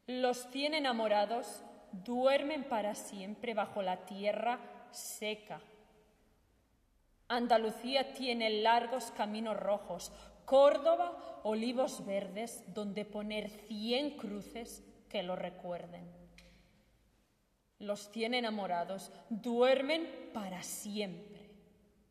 Los 100 enamorados duermen para siempre bajo la tierra seca. Andalucía tiene largos caminos rojos, Córdoba olivos verdes donde poner 100 cruces que lo recuerden. Los 100 enamorados duermen para siempre.